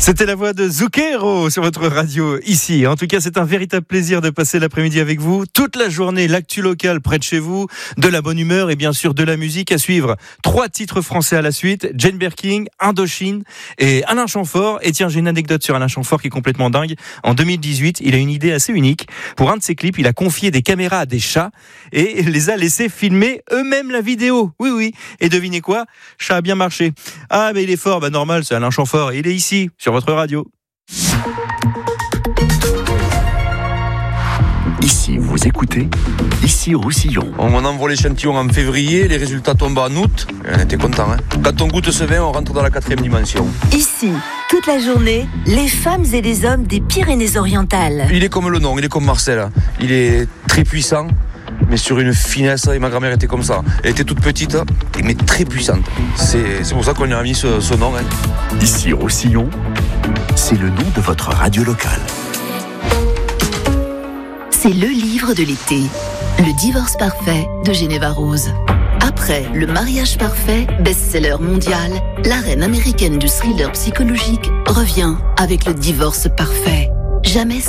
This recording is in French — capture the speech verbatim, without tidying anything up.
C'était la voix de Zucchero sur votre radio ici. En tout cas, c'est un véritable plaisir de passer l'après-midi avec vous. Toute la journée, l'actu locale près de chez vous, de la bonne humeur et bien sûr de la musique à suivre. Trois titres français à la suite, Jane Birkin, Indochine et Alain Chamfort. Et tiens, j'ai une anecdote sur Alain Chamfort qui est complètement dingue. En deux mille dix-huit, il a une idée assez unique. Pour un de ses clips, il a confié des caméras à des chats et les a laissés filmer eux-mêmes la vidéo. Oui, oui. Et devinez quoi? Ça a bien marché. Ah, mais il est fort. Bah, normal, c'est Alain Chamfort. Il est ici, sur votre radio. Ici, vous écoutez, ici Roussillon. On envoie l'échantillon en février, les résultats tombent en août. On était contents, hein. Quand on goûte ce vin, on rentre dans la quatrième dimension. Ici, toute la journée, les femmes et les hommes des Pyrénées-Orientales. Il est comme le nom, il est comme Marcel. Il est très puissant, mais sur une finesse. Et ma grand-mère était comme ça. Elle était toute petite, mais très puissante. C'est, c'est pour ça qu'on lui a mis ce, ce nom. Hein. Ici Roussillon, c'est le nom de votre radio locale. C'est le livre de l'été, Le divorce parfait de Geneva Rose. Après Le mariage parfait, best-seller mondial, la reine américaine du thriller psychologique revient avec Le divorce parfait. Jamais